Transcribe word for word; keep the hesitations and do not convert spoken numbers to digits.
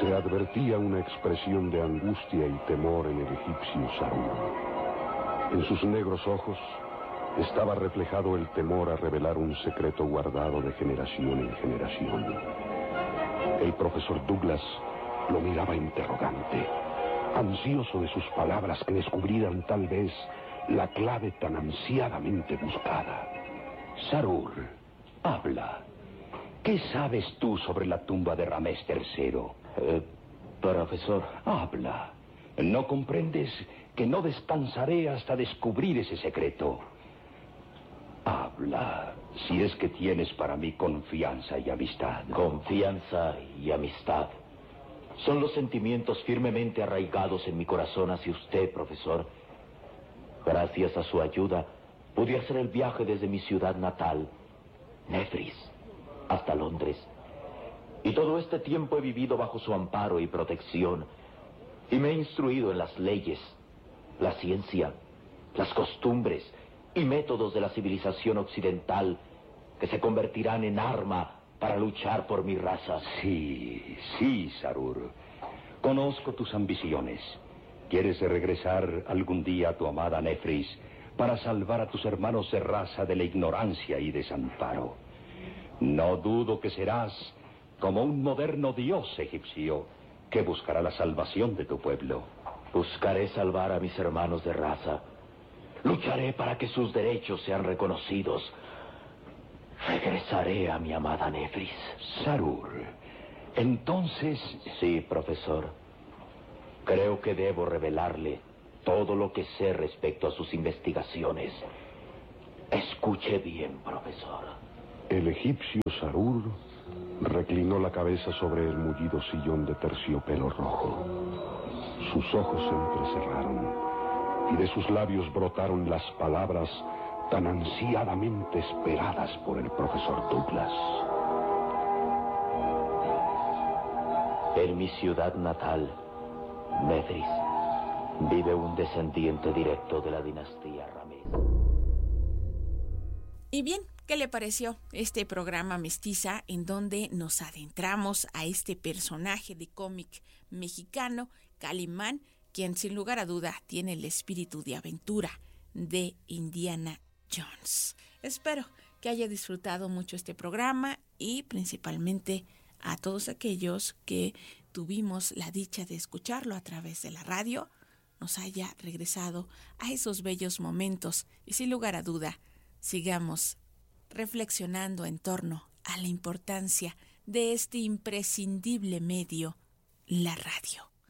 Se advertía una expresión de angustia y temor en el egipcio Sarur. En sus negros ojos estaba reflejado el temor a revelar un secreto guardado de generación en generación. El profesor Douglas lo miraba interrogante, ansioso de sus palabras que descubrieran tal vez la clave tan ansiadamente buscada. Sarur, habla. ¿Qué sabes tú sobre la tumba de Ramés tercero? Eh, profesor. Habla. ¿No comprendes que no descansaré hasta descubrir ese secreto? Habla, si es que tienes para mí confianza y amistad. Confianza y amistad son los sentimientos firmemente arraigados en mi corazón hacia usted, profesor. Gracias a su ayuda, pude hacer el viaje desde mi ciudad natal, Nefris, hasta Londres. Y todo este tiempo he vivido bajo su amparo y protección. Y me he instruido en las leyes, la ciencia, las costumbres y métodos de la civilización occidental que se convertirán en arma para luchar por mi raza. Sí, sí, Sarur. Conozco tus ambiciones. Quieres regresar algún día a tu amada Nefris para salvar a tus hermanos de raza de la ignorancia y desamparo. No dudo que serás como un moderno dios egipcio que buscará la salvación de tu pueblo. Buscaré salvar a mis hermanos de raza. Lucharé para que sus derechos sean reconocidos. Regresaré a mi amada Nefris. Sarur, entonces... Sí, profesor. Creo que debo revelarle todo lo que sé respecto a sus investigaciones. Escuche bien, profesor. El egipcio Sarur reclinó la cabeza sobre el mullido sillón de terciopelo rojo. Sus ojos se entrecerraron y de sus labios brotaron las palabras tan ansiadamente esperadas por el profesor Douglas. En mi ciudad natal, Nefris, vive un descendiente directo de la dinastía Ramés. Y bien, ¿qué le pareció este programa Mestiza en donde nos adentramos a este personaje de cómic mexicano, Calimán, quien sin lugar a duda tiene el espíritu de aventura de Indiana Jones? Espero que haya disfrutado mucho este programa y principalmente a todos aquellos que tuvimos la dicha de escucharlo a través de la radio, nos haya regresado a esos bellos momentos y sin lugar a duda sigamos reflexionando en torno a la importancia de este imprescindible medio, la radio.